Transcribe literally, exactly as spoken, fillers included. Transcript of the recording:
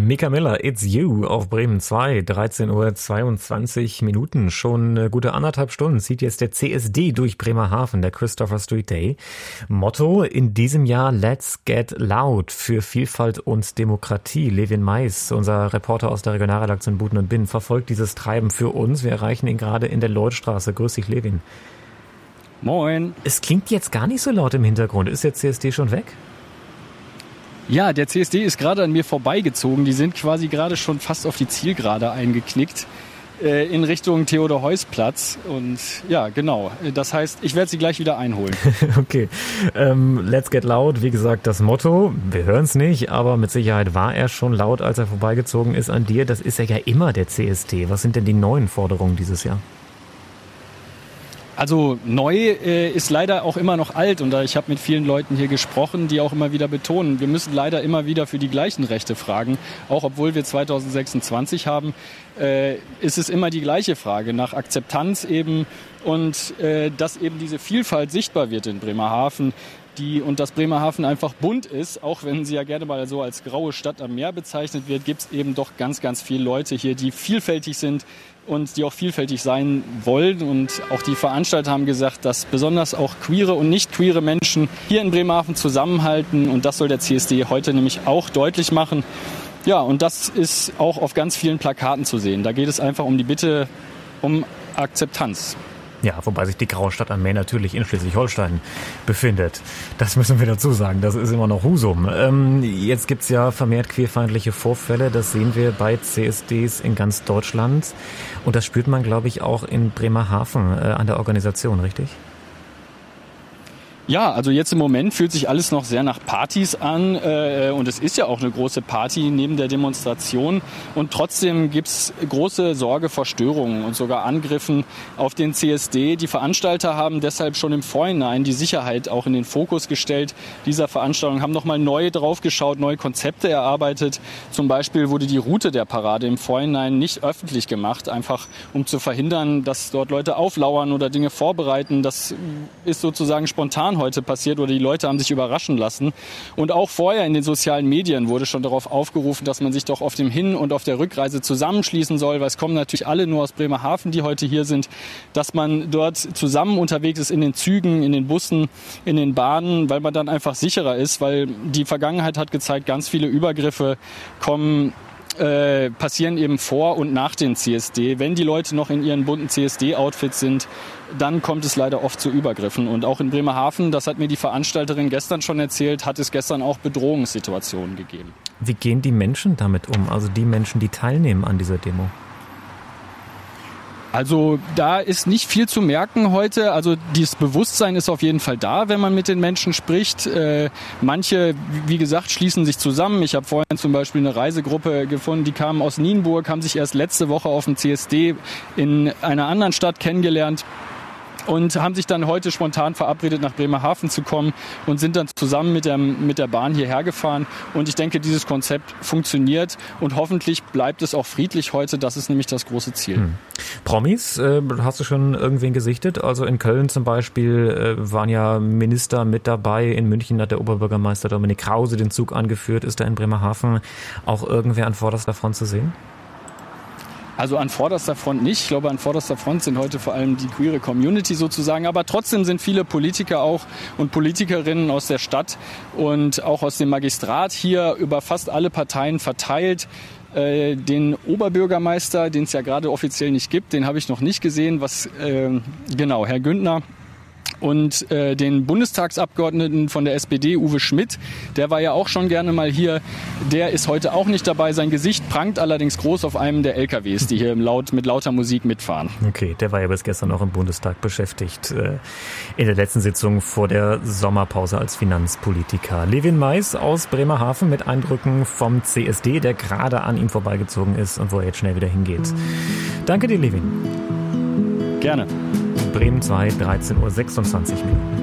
Mika Miller, It's You auf Bremen zwei, dreizehn Uhr zweiundzwanzig Minuten. Schon eine gute anderthalb Stunden zieht jetzt der C S D durch Bremerhaven, der Christopher Street Day. Motto in diesem Jahr Let's Get Loud für Vielfalt und Demokratie. Levin Mais, unser Reporter aus der Regionalredaktion Buten und Binnen, verfolgt dieses Treiben für uns. Wir erreichen ihn gerade in der Lloydstraße. Grüß dich, Levin. Moin. Es klingt jetzt gar nicht so laut im Hintergrund. Ist der C S D schon weg? Ja, der C S D ist gerade an mir vorbeigezogen. Die sind quasi gerade schon fast auf die Zielgerade eingeknickt äh, in Richtung Theodor-Heuss-Platz. Und ja, genau. Das heißt, ich werde sie gleich wieder einholen. Okay. Ähm, Let's Get Loud, wie gesagt, das Motto. Wir hören es nicht, aber mit Sicherheit war er schon laut, als er vorbeigezogen ist an dir. Das ist ja, ja immer der C S D. Was sind denn die neuen Forderungen dieses Jahr? Also neu äh, ist leider auch immer noch alt und da ich habe mit vielen Leuten hier gesprochen, die auch immer wieder betonen, wir müssen leider immer wieder für die gleichen Rechte fragen. Auch obwohl wir zweitausendsechsundzwanzig haben, äh, ist es immer die gleiche Frage nach Akzeptanz eben und äh, dass eben diese Vielfalt sichtbar wird in Bremerhaven. Die, und dass Bremerhaven einfach bunt ist, auch wenn sie ja gerne mal so als graue Stadt am Meer bezeichnet wird, gibt es eben doch ganz, ganz viele Leute hier, die vielfältig sind und die auch vielfältig sein wollen. Und auch die Veranstalter haben gesagt, dass besonders auch queere und nicht queere Menschen hier in Bremerhaven zusammenhalten. Und das soll der C S D heute nämlich auch deutlich machen. Ja, und das ist auch auf ganz vielen Plakaten zu sehen. Da geht es einfach um die Bitte um Akzeptanz. Ja, wobei sich die graue Stadt am Meer natürlich in Schleswig-Holstein befindet. Das müssen wir dazu sagen, das ist immer noch Husum. Ähm, jetzt gibt's ja vermehrt queerfeindliche Vorfälle, das sehen wir bei C S Ds in ganz Deutschland. Und das spürt man, glaube ich, auch in Bremerhaven äh, an der Organisation, richtig? Ja, also jetzt im Moment fühlt sich alles noch sehr nach Partys an äh, und es ist ja auch eine große Party neben der Demonstration und trotzdem gibt's große Sorge vor Störungen und sogar Angriffen auf den C S D. Die Veranstalter haben deshalb schon im Vorhinein die Sicherheit auch in den Fokus gestellt dieser Veranstaltung, haben nochmal neu drauf geschaut, neue Konzepte erarbeitet. Zum Beispiel wurde die Route der Parade im Vorhinein nicht öffentlich gemacht, einfach um zu verhindern, dass dort Leute auflauern oder Dinge vorbereiten. Das ist sozusagen spontan heute passiert oder die Leute haben sich überraschen lassen. Und auch vorher in den sozialen Medien wurde schon darauf aufgerufen, dass man sich doch auf dem Hin- und auf der Rückreise zusammenschließen soll, weil es kommen natürlich alle nur aus Bremerhaven, die heute hier sind, dass man dort zusammen unterwegs ist in den Zügen, in den Bussen, in den Bahnen, weil man dann einfach sicherer ist, weil die Vergangenheit hat gezeigt, ganz viele Übergriffe kommen Äh, passieren eben vor und nach den C S D. Wenn die Leute noch in ihren bunten C S D-Outfits sind, dann kommt es leider oft zu Übergriffen. Und auch in Bremerhaven, das hat mir die Veranstalterin gestern schon erzählt, hat es gestern auch Bedrohungssituationen gegeben. Wie gehen die Menschen damit um, also die Menschen, die teilnehmen an dieser Demo? Also da ist nicht viel zu merken heute. Also dieses Bewusstsein ist auf jeden Fall da, wenn man mit den Menschen spricht. Äh, manche, wie gesagt, schließen sich zusammen. Ich habe vorhin zum Beispiel eine Reisegruppe gefunden, die kamen aus Nienburg, haben sich erst letzte Woche auf dem C S D in einer anderen Stadt kennengelernt und haben sich dann heute spontan verabredet, nach Bremerhaven zu kommen und sind dann zusammen mit der, mit der Bahn hierher gefahren. Und ich denke, dieses Konzept funktioniert und hoffentlich bleibt es auch friedlich heute. Das ist nämlich das große Ziel. Hm. Promis, äh, hast du schon irgendwen gesichtet? Also in Köln zum Beispiel äh, waren ja Minister mit dabei. In München hat der Oberbürgermeister Dominik Krause den Zug angeführt. Ist da in Bremerhaven auch irgendwer an vorderster Front zu sehen? Also an vorderster Front nicht. Ich glaube, an vorderster Front sind heute vor allem die queere Community sozusagen. Aber trotzdem sind viele Politiker auch und Politikerinnen aus der Stadt und auch aus dem Magistrat hier über fast alle Parteien verteilt. Äh, den Oberbürgermeister, den es ja gerade offiziell nicht gibt, den habe ich noch nicht gesehen. Was äh, genau, Herr Güntner. Und äh, den Bundestagsabgeordneten von der S P D, Uwe Schmidt, der war ja auch schon gerne mal hier. Der ist heute auch nicht dabei. Sein Gesicht prangt allerdings groß auf einem der L K Ws, die hier laut, mit lauter Musik mitfahren. Okay, der war ja bis gestern noch im Bundestag beschäftigt. Äh, in der letzten Sitzung vor der Sommerpause als Finanzpolitiker. Levin Mais aus Bremerhaven mit Eindrücken vom C S D, der gerade an ihm vorbeigezogen ist und wo er jetzt schnell wieder hingeht. Danke dir, Levin. Gerne. Bremen zwei, dreizehn Uhr sechsundzwanzig Minuten.